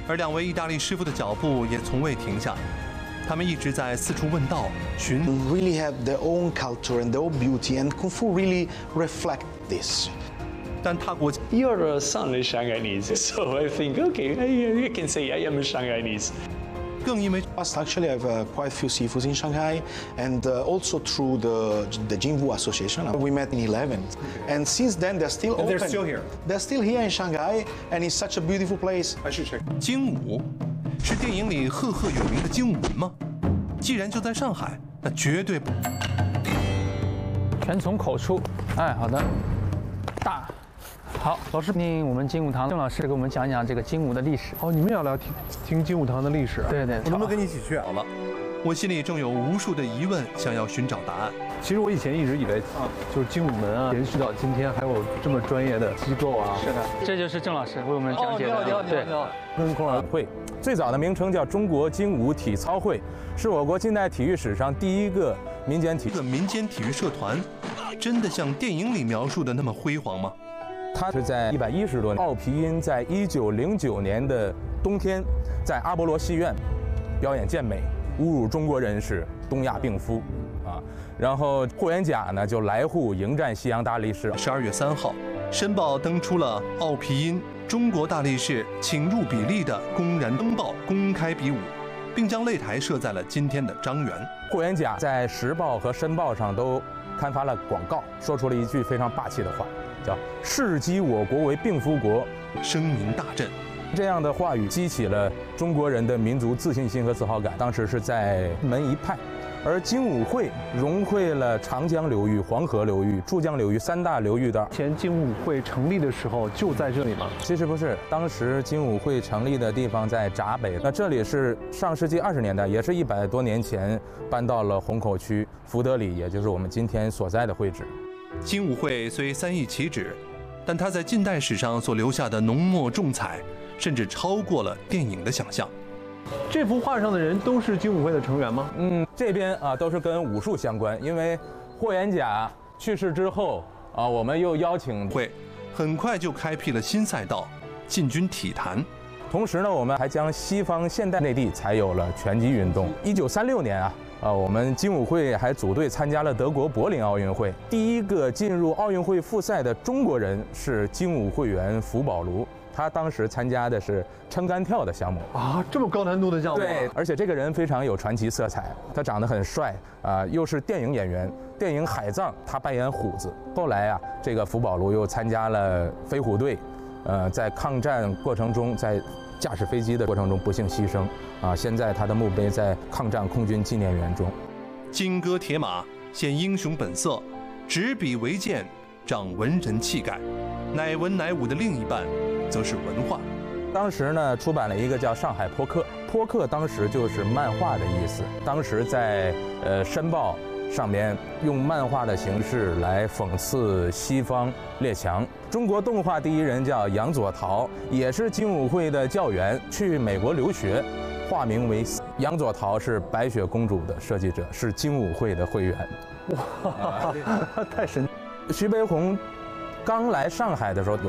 而2位意大利师傅的脚步也从未停下，他们一直在四处问道、寻。 Really have their own culture and their own beauty, and Kung Fu really reflect this. 但踏过 You're a son of Shanghainese, so I think, okay, I can say I am a Shanghainese. 更因为 Actually, I have quite a few sifus in Shanghai, and also through the Jinwu Association. We met in 11, and since then they're still open. They're still here. They're still here in Shanghai, and it's such a beautiful place. I should check. 精武是电影里赫赫有名的精武门吗？既然就在上海，那绝对不。 全从口出。哎，好的，大。好，老师，听我们精武堂郑老师给我们讲一讲这个精武的历史。 哦，你们也要来听精武堂的历史？ 对对， 我能不能跟你一起去？ 好了，我心里正有无数的疑问，想要寻找答案。 其实我以前一直以为就是精武门啊，延续到今天还有这么专业的机构啊。 是的，这就是郑老师为我们讲解的。对， 跟孔老会最早的名称叫中国精武体操会，是我国近代体育史上第一个民间体育社团，真的像电影里描述的那么辉煌吗？ 它是在110多年，奥皮音在1909年的冬天，在阿波罗戏院表演健美，侮辱中国人是东亚病夫啊。然后霍元甲呢就来沪迎战西洋大力士。 12月3号，《申报》登出了奥皮音中国大力士请入比例的公然登报，公开比武，并将擂台设在了今天的张园。 霍元甲在《时报》和《申报》上都刊发了广告，说出了一句非常霸气的话，叫“誓击我国为病夫国”， 声名大振。 这样的话语激起了中国人的民族自信心和自豪感。当时是在门一派，而精武会融汇了长江流域、黄河流域、珠江流域3大流域的。 前精武会成立的时候就在这里吗？ 其实不是，当时精武会成立的地方在闸北，那这里是上世纪20年代，也是100多年前搬到了虹口区福德里，也就是我们今天所在的会址。 精武会虽3易其址，但它在近代史上所留下的浓墨重彩，甚至超过了电影的想象。 这幅画上的人都是精武会的成员吗？ 这边啊都是跟武术相关，因为霍元甲去世之后啊，我们又邀请会，很快就开辟了新赛道——进军体坛。 同时呢，我们还将西方现代内地才有了拳击运动。1936年啊，我们精武会还组队参加了德国柏林奥运会。第一个进入奥运会复赛的中国人是精武会员福宝卢，他当时参加的是撑杆跳的项目啊，这么高难度的项目。 对，而且这个人非常有传奇色彩，他长得很帅啊，又是电影演员。电影《海藏》他扮演虎子。后来啊，这个福宝卢又参加了飞虎队，在抗战过程中，在驾驶飞机的过程中不幸牺牲啊！现在他的墓碑在抗战空军纪念园中。 金戈铁马，显英雄本色；执笔为剑，长文人气概。乃文乃武的另一半，则是文化。 当时呢，出版了一个叫《上海坡客》，坡客当时就是漫画的意思。当时在《申报》上面用漫画的形式来讽刺西方列强。中国动画第一人叫杨佐陶，也是精武会的教员，去美国留学，化名为杨佐陶，是白雪公主的设计者，是精武会的会员。 哇，太神！ 徐悲鸿刚来上海的时候，